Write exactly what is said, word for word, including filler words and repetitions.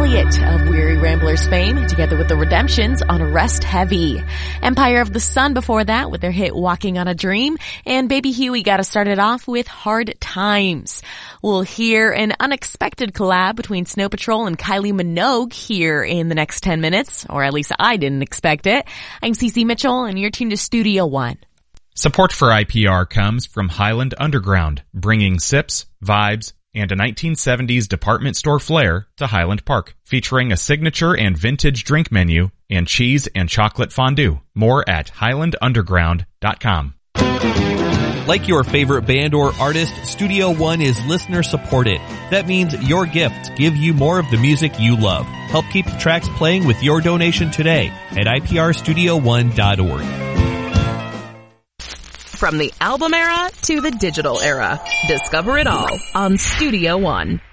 Elliott of Weary Ramblers fame, together with the Redemptions on Rest Heavy. Empire of the Sun before that with their hit Walking on a Dream, and Baby Huey got us started off with Hard Times. We'll hear an unexpected collab between Snow Patrol and Kylie Minogue here in the next ten minutes, or at least I didn't expect it. I'm Cece Mitchell, and you're tuned to Studio One. Support for I P R comes from Highland Underground, bringing sips, vibes, and a nineteen seventies department store flair to Highland Park, featuring a signature and vintage drink menu and cheese and chocolate fondue. More at highland underground dot com. Like your favorite band or artist, Studio One is listener supported. That means your gifts give you more of the music you love. Help keep the tracks playing with your donation today at I P R studio one dot org. From the album era to the digital era, discover it all on Studio One.